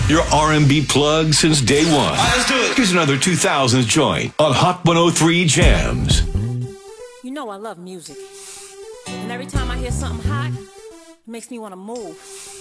Your R&B plug since day one. All right, let's do it. Here's another 2000s joint on Hot 103 Jams. You know I love music. And every time I hear something hot, it makes me want to move.